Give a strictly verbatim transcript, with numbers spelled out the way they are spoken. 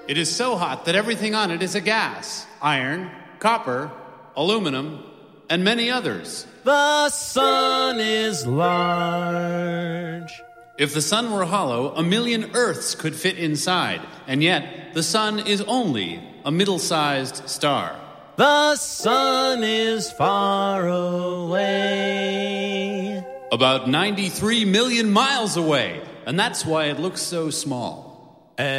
It is so hot that everything on it is a gas. Iron, copper, aluminum, and many others. The sun is large. If the sun were hollow, a million Earths could fit inside. And yet, the sun is only a middle-sized star. The sun is far away. About ninety-three million miles away. And that's why it looks so small.